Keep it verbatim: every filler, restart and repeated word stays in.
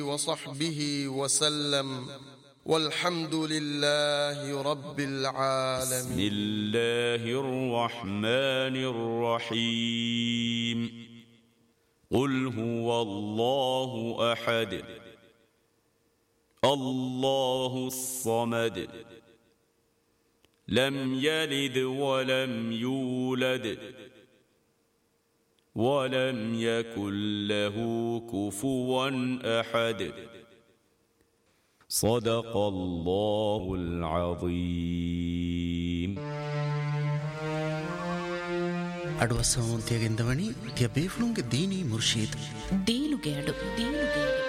وصحبه وسلم والحمد لله رب العالمين. بسم الله الرحمن الرحيم. قل هو الله أحد الله الصمد لم يلد ولم يولد ولم يكن له كفوا أحد. صدق الله العظيم. ಅಡ್ವಸೋನ್ ತೆಗೆಂದವಣಿ ತ್ಯ ಬೇಫ್ಲುಂಗೆ ದೀನಿ ಮುರ್ಶೀದ್ ದೀನುಗೆ ಅಡು ದೀನುಗೆ